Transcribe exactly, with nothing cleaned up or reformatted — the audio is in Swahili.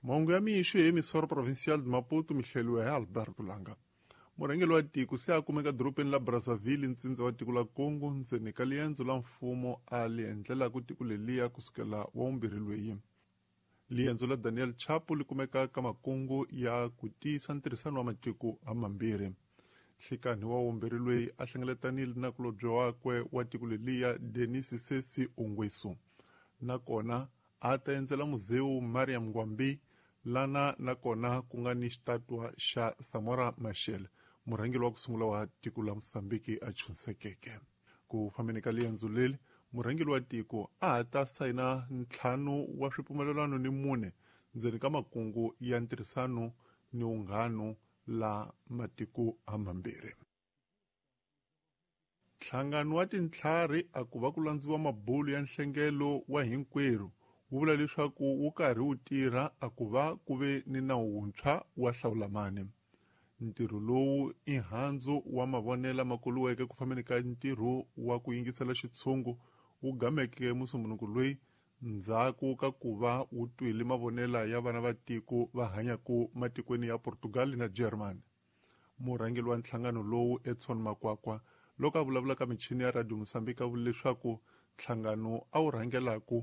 mahungu ya mixo hi emisoro provincial de Maputo mi hleriwa hi Alberto Langa. Murhangeri wa tiko se a kumeka dorobeni la Brazzaville ntsindza wa tiko la Congo ndzeni ka liendzo la mfumo a li endlela ku tiko leliya kusukela wa vumbirhi lweyi. Liendzo la Daniel Chapo li kumeka ka makungu ya ku tiyisa ntirhisano wa matiko hamambirhi. Nhlekani wa vumbirhi lweyi a hlengeletanile na kulobye wakwe wa tiko leliya Denis Sesi Ongweso. Nakona a ta endzela muzeu Mariam Ngwambi lana nakona ku nga ni xitatwa xa Samora Machel, murhangeri wa ku sungula wa tiko la Mosambiki a chunsekeke. Ku fambeni ka liendzo leli murhangeri wa tiko a ta sayina ntlhanu wa swipumelelano ni mune ndzeni ka makungu ya ntirhisano ni unghano la matiko hamambirhi. Nhlangano wa tintlhari a ku va ku landziwa mabulu ya nhlengelo wa hinkwerhu wu vula leswaku wu karhi wu tirha a ku va ku ve ni nawu wuntshwa wa hlawulamani. Ntirho lowu i handzu wa mavonelo makuluweke ku fambeni ka ntirho wa ku yingisela xitshungu wu gameke musumbunuku loyi ndzhaku ka ku va wu twile mavonelo ya vana va tiko va hanyaku matikweni ya Portugal na Germany. Murhangeri wa nhlangano lowu Edson Makwakwa loko a vulavula ka michini ya Radio Mosambika vula leswaku nhlangano a wu rhangelaku